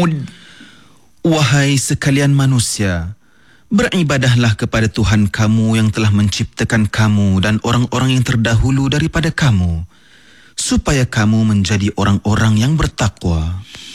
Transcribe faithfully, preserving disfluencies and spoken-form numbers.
Thamud. Wahai sekalian manusia, beribadahlah kepada Tuhan kamu yang telah menciptakan kamu dan orang-orang yang terdahulu daripada kamu, supaya kamu menjadi orang-orang yang bertakwa.